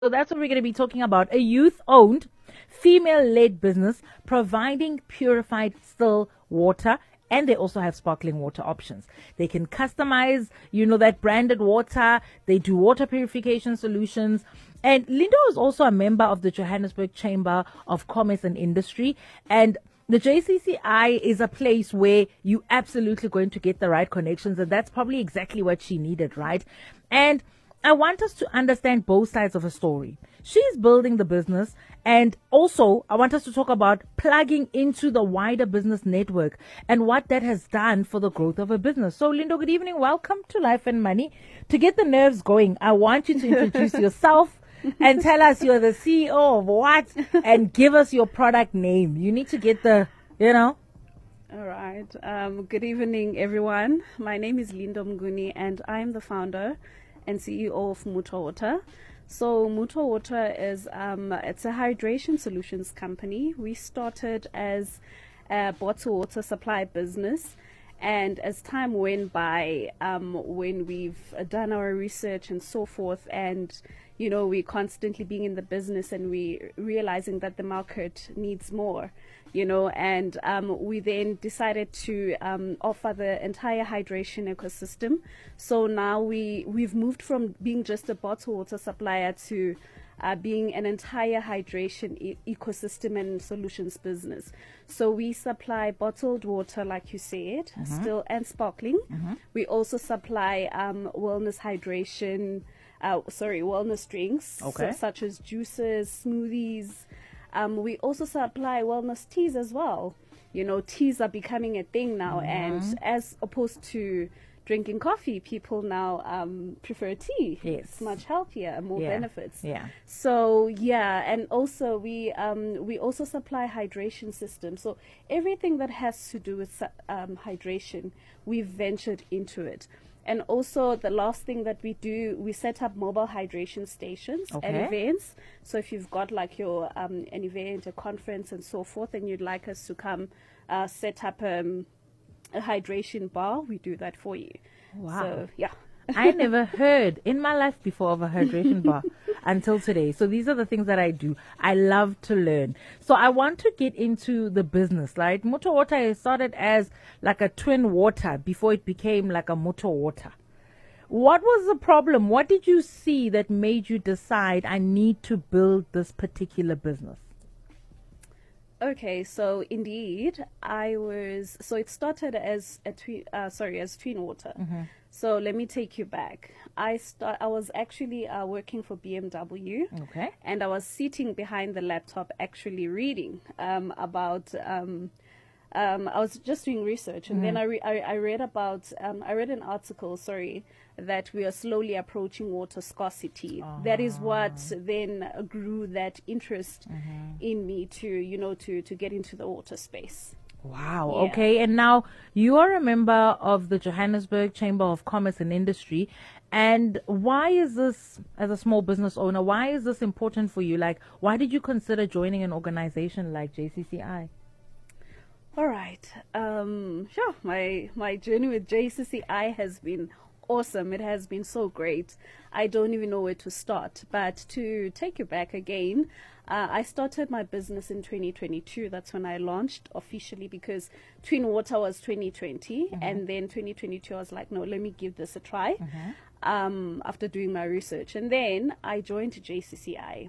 So that's what we're going to be talking about. A youth-owned, female-led business providing purified still water, and they also have sparkling water options. They can customize, that branded water. They do water purification solutions. And Lindo is also a member of the Johannesburg Chamber of Commerce and Industry. And the JCCI is a place where you absolutely going to get the right connections. And that's probably exactly what she needed, right? And I want us to understand both sides of a story. She's building the business, and also I want us to talk about plugging into the wider business network and what that has done for the growth of a business. So, Lindo, good evening. Welcome to Life and Money. To get the nerves going, I want you to introduce yourself and tell us you're the CEO of what, and give us your product name. You need to get the. All right. Good evening, everyone. My name is Lindo Mnguni, and I'm the founder and CEO of Mutho Water. So Mutho Water is it's a hydration solutions company. We started as a bottled water supply business, and as time went by, when we've done our research and so forth, and we constantly being in the business, and we realizing that the market needs more, and we then decided to offer the entire hydration ecosystem. So now we've moved from being just a bottled water supplier to being an entire hydration ecosystem and solutions business. So we supply bottled water, like you said, still and sparkling. We also supply wellness hydration, wellness drinks, such as juices, smoothies. We also supply wellness teas as well. Teas are becoming a thing now, and as opposed to drinking coffee, people now prefer tea. Yes. It's much healthier, more benefits. Yeah. So and also we also supply hydration systems. So everything that has to do with hydration, we've ventured into it. And also the last thing that we do, we set up mobile hydration stations at events. So if you've got like your an event, a conference and so forth, and you'd like us to come set up a hydration bar, we do that for you. Wow. So, yeah. I never heard in my life before of a hydration bar until today. So these are the things that I do. I love to learn. So I want to get into the business, right? Mutho Water started as like a twin water before it became like a Mutho Water. What was the problem? What did you see that made you decide I need to build this particular business? Okay, so indeed, so it started as as Twin Water. So let me take you back. I was actually working for BMW. Okay. And I was sitting behind the laptop actually reading about I was just doing research, and then I read about I read an article, that we are slowly approaching water scarcity. That is what then grew that interest in me to get into the water space. Wow. Yeah. Okay. And now you are a member of the Johannesburg Chamber of Commerce and Industry. And why is this, as a small business owner, why is this important for you? Like, why did you consider joining an organization like JCCI? All right. Sure. My journey with JCCI has been awesome. It has been so great. I don't even know where to start. But to take you back again, I started my business in 2022. That's when I launched officially, because Twin Water was 2020. And then 2022, I was like, no, let me give this a try after doing my research. And then I joined JCCI.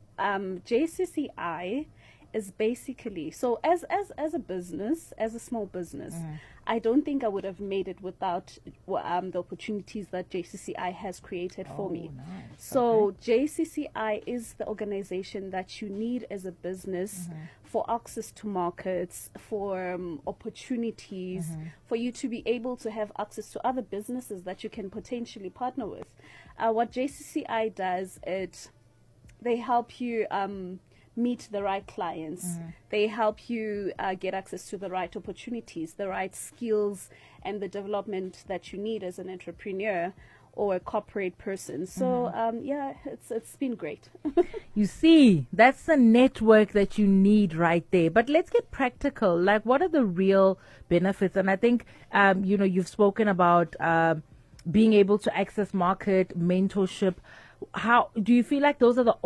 JCCI is basically, so as a business, as a small business, I don't think I would have made it without the opportunities that JCCI has created for me. Nice. So JCCI is the organization that you need as a business for access to markets, for opportunities, for you to be able to have access to other businesses that you can potentially partner with. What JCCI does, they help you meet the right clients. They help you get access to the right opportunities, the right skills, and the development that you need as an entrepreneur or a corporate person. So it's been great. You see, that's the network that you need right there. But let's get practical. Like, what are the real benefits? And I think you've spoken about being able to access market, mentorship. How do you feel like those are the